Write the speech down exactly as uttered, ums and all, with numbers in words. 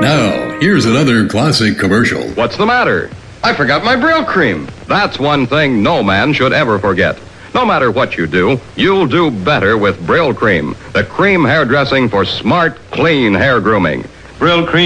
Now, here's another classic commercial. What's the matter? I forgot my Brill cream. That's one thing no man should ever forget. No matter what you do, you'll do better with Brill cream, the cream hairdressing for smart, clean hair grooming. Brill cream.